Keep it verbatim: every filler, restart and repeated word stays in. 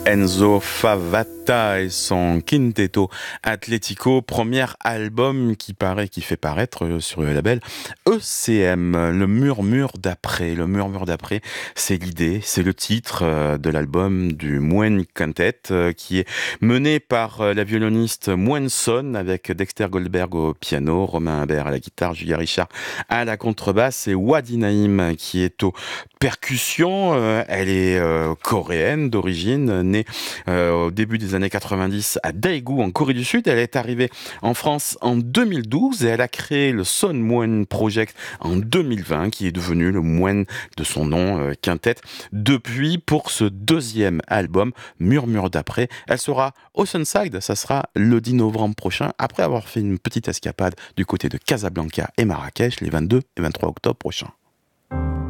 Enzo Favata et son Quinteto Atlético, premier album qui paraît, qui fait paraître sur le label E C M, le murmure d'après. Le murmure d'après, c'est l'idée, c'est le titre de l'album du Muen Quintet qui est mené par la violoniste Muen Son avec Dexter Goldberg au piano, Romain Imbert à la guitare, Julia Richard à la contrebasse et Wadi Naïm qui est aux percussions. Elle est coréenne d'origine, née euh, au début des années quatre-vingt-dix à Daegu en Corée du Sud. Elle est arrivée en France en deux mille douze et elle a créé le Son Muen Project en deux mille vingt qui est devenu le Muen de son nom, euh, Quintet. Depuis, pour ce deuxième album, Murmure d'après, elle sera au Sunside, ça sera le dix novembre prochain, après avoir fait une petite escapade du côté de Casablanca et Marrakech les vingt-deux et vingt-trois octobre prochains.